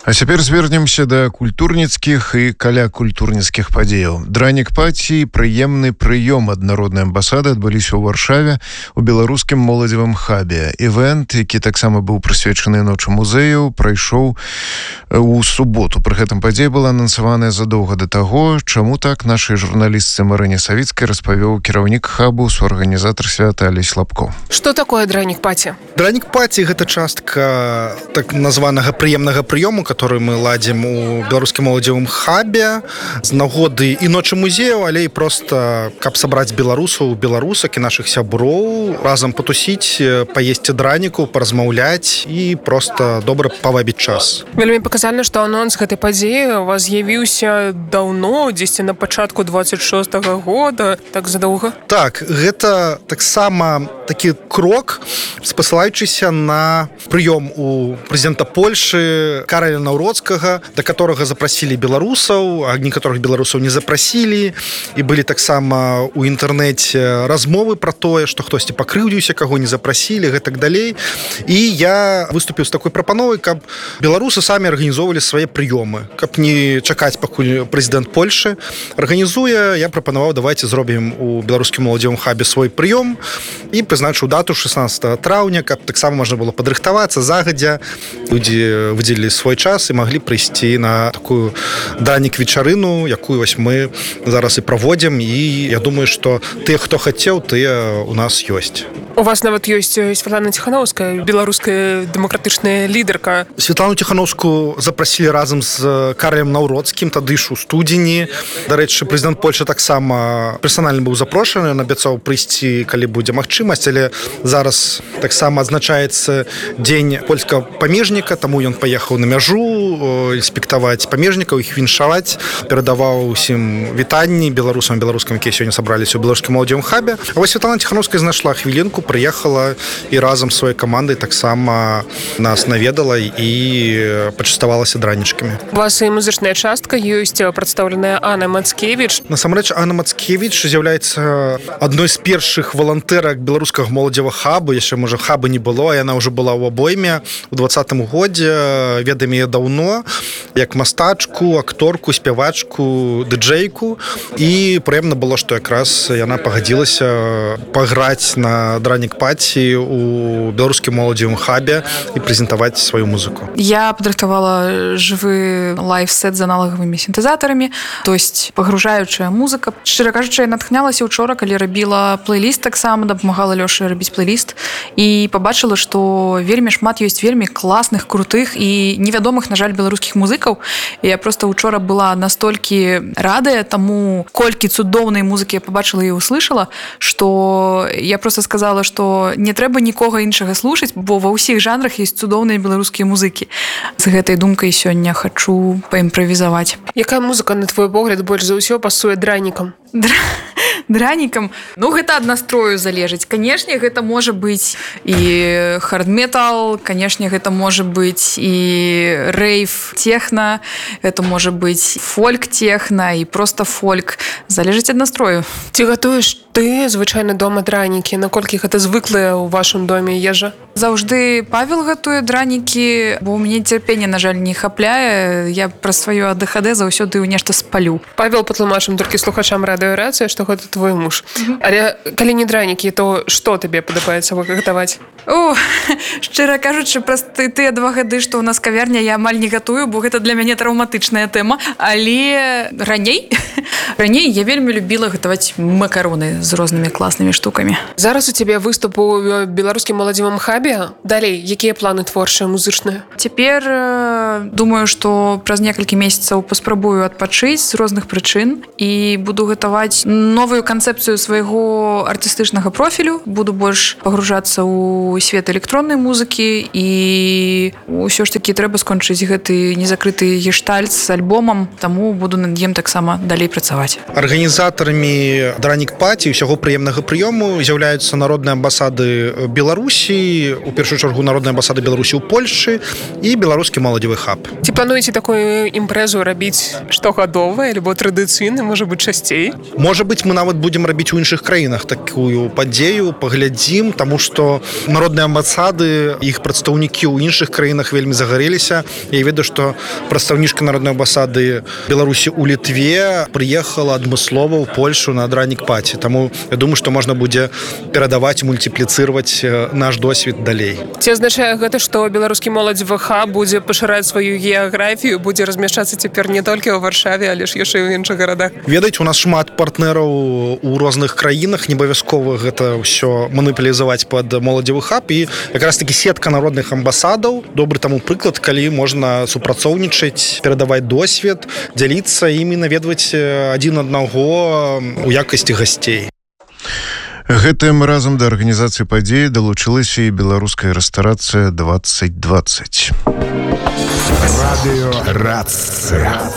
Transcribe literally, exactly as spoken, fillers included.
А цяпер звернемся да культурніцкіх і калякультурніцкіх падзеяў. Дранік паці, прыемны прыём ад народнай амбасады адбыліся ў Варшаве у беларускім моладзевым хабе. Івент, які таксама быў прысвечаны ночы музеяў, прайшоў у суботу. Пры гэтым падзея была анансаваная задоўга да таго, чаму так нашай журналістцы Марыне Савіцкай распавёў кіраўнік хабу, суарганізатар свята Алесь Лапко. Што такое дранік паці? Дранік паці гэта частка так названага прыемнага прыёму, который мы ладзім у беларускім моладзевым хабе з нагоды і ночы музеяў, але і проста каб сабраць беларусаў, беларусак і нашых сяброў, разам патусіць, паесці драніку, паразмаўляць і проста добра павабіць час. Вельмі паказальна, што анонс гэтай падзеі у вас з'явіўся даўно, дзесьці на пачатку дваццаць шостага года, так задоўга? Так, гэта таксама такі крок, спасылаючыся на прыём у прэзідэнта Польшы Караля Наўроцкага, да которага запрасілі беларусаў, а некаторых беларусаў не запрасілі, і былі таксама ў інтэрнэце размовы пра тое, што хтосьці пакрыўдзіўся, каго не запрасілі, гэтак далей. І я выступіў з такой прапановай, каб беларусы самі арганізоўвалі свае прыёмы, каб не чакаць, пакуль прэзідэнт Польшы арганізуе. Я прапанаваў, давайце зробім у беларускім моладзевым хабе свой прыём і прызначыў дату шэснаццатага траўня, каб таксама можна было падрыхтавацца загадзя. Людзі выдзелілі свой час і маглі прыйсці на такую дранік-вечарыну, якую вось мы зараз і праводзім. І я думаю, што тыя, хто хацеў, тыя у нас ёсць. У вас нават ёсць Святлана Ціханаўская, беларуская дэмакратычная лідарка. Святлану Ціханаўскую запрасілі разам з Каралем Наўроцкім, тады ж у студзені. Дарэчы, прэзідэнт Польшы таксама персанальна быў запрошаны, ён абяцаў прыйсці, калі будзе магчымасць, але зараз таксама адзначаецца дзень польскага памежніка, таму ён паехаў на мяжу інспектаваць памежнікаў, іх віншаваць, перадаваў усім вітанні беларусам, беларускам, якія сёння сабраліся ў беларускім моладзевым хабе. А вось Святлана Ціханаўская знайшла хвілінку, прыехала і разам з сваёй камандай таксама нас наведала і пачаставалася дранічкамі. У вас і музычная частка ёсць прадстаўленая Анна Мацкевіч. Насамрэч, Анна Мацкевіч з'яўляецца адной з першых валантэрак беларускага моладзевага хабу. Яшчэ, можа, хаба не было, яна ўжо была ў абойме у двадцатым годзе. Ведам яе даўно, як мастачку, акторку, спявачку, дыджэйку. І прыемна было, што якраз яна пагадзілася паграць на дранік паці у беларускім моладзевым хабе і прэзентаваць сваю музыку. Я падрыхтавала жывы лайв-сет з аналагавымі сінтэзатарамі, то есть пагружаючая музыка. Шчыра кажучы, я натхнялася учора, калі рабіла плейліст, таксама дапамагала Лёшы рабіць плейліст, і пабачыла, што вельмі шмат ёсць вельмі класных, крутых і невядомых, на жаль, беларускіх музыкаў. Я проста учора была настолькі радая таму, колькі цудоўнай музыкі я пабачыла і услышала, што я проста сказала, што не трэба нікога іншага слушаць, бо ва ўсіх жанрах ёсць цудоўныя беларускія музыкі. З гэтай думкай сёння хачу паімправізаваць. Якая музыка, на твой погляд, больш за ўсё пасуе дранікам? Дра... Дранікам? Ну, гэта ад настрою залежыць. Канешне, гэта можа быць і хард-метал, канешне, гэта можа быць і рэйв-техна, гэта можа быць фольк-техна і проста фольк. Залежыць ад настрою. Ці гатуеш ты звычайна дома дранікі? Наколькі гэта звыклая ў вашым доме ежа? Заўжды Павел гатуе дранікі, бо ў мяне цярпення, на жаль, не хапляе. Я праз сваё а дэ ха дэ заўсёды нешта спалю. Павел, патлумачым толькі слухачам радыёрацыі, што гэта твой муж. Mm-hmm. Але калі не дранікі, то што табе падабаецца гатаваць? О, шчыра кажучы, праз тыя два гады, што ў нас кавярня, я амаль не гатую, бо гэта для мяне траўматычная тэма. Але раней, раней я вельмі любіла гатаваць макароны з рознымі класнымі штукамі. Зараз у цябе выступ у беларускім моладзевым хабе. Далей, якія планы творчыя, музычныя? Цяпер думаю, што праз некалькі месяцаў паспрабую адпачыць з розных прычын і буду гатаваць новую канцэпцыю свайго артыстычнага профілю. Буду больш пагружацца ў свет электроннай музыкі і ўсё ж такі трэба скончыць гэты незакрыты гештальт з альбомам, таму буду над ім таксама далей працаваць. Арганізатарамі дранік паці ўсяго прыемнага прыёму з'яўляюцца народныя амбасады Беларусі, у першую чаргу народная амбасада Беларусі ў Польшчы і беларускі моладзевы хаб. Ці плануеце такую імпрэзу рабіць штогадовая альбо традыцыйна, можа быць, часцей? Можа быць, мы нават будзем рабіць у іншых краінах такую падзею, паглядзім, таму што народныя амбасады, іх прадстаўнікі ў іншых краінах вельмі загарэліся. Я ведаю, што прадстаўнічка народнай амбасады Беларусі ў Літве прыехала адмыслова ў Польшу на дранік паці. Таму я думаю, што можна будзе перадаваць, мультипліцировать наш досвід далей. Ці азначае гэта, што беларускі моладзь ВХ будзе пашыраць сваю геаграфію, будзе размяшчацца цяпер не толькі ў Варшаве, але ж яшчэ і ў іншых гарадах? Ведаеце, у нас шмат партнераў у розных краінах, не абавязкова гэта ўсё маніпулізаваць пад моладзевы хаб, і якраз такі сетка народных амбасадаў добры таму прыклад, калі можна супрацоўнічаць, перадаваць досвед, дзяліцца імі, наведваць адзін аднаго у якасці гасцей. Гэтым разам да арганізацыі падзеі далучылася і беларуская рэстарацыя двадцать двадцать. Радыё Рацыя.